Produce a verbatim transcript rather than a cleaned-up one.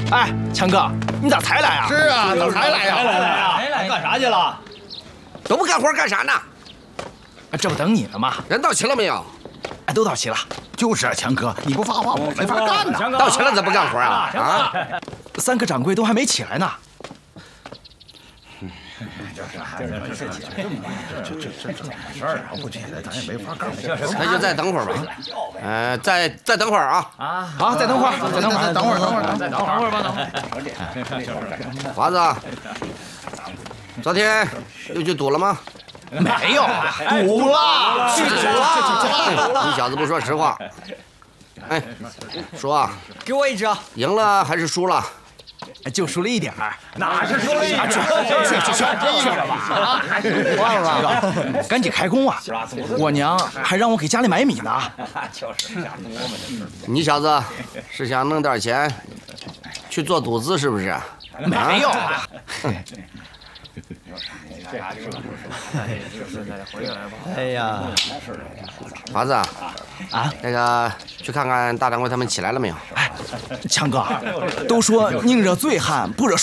哎，强哥，你咋才来啊？ 是啊，咋才来呀？ 才来呀？才来干啥去了？ 都不干活干啥呢？ 这不等你呢吗？ 人到齐了没有？ 哎，都到齐了。 就是啊，强哥，你不发话，我没法干呐。 到齐了怎么不干活啊？啊！ 三个掌柜都还没起来呢。 这这这这事儿啊，不起来咱也没法干。 那就再等会儿吧。呃，再再等会儿啊。 啊，好，再等会儿，再等会儿， 等会儿，等会儿， 再等会儿吧，等会儿。 华子，昨天又去赌了吗？ 没有，赌了， 去赌了。你小子不说实话。哎，说啊， 给我一只， 赢了还是输了？ 就输了一点儿。 哪是输了一点？去去去去去吧！啊， 忘了，赶紧开工啊！我娘还让我给家里买米呢。 就是瞎琢磨的。 你小子是想弄点钱去做赌资是不是？ 没有。 哎呀， 华子啊，那个去看看大掌柜他们起来了没有？ 哎，强哥，都说宁惹醉汉不惹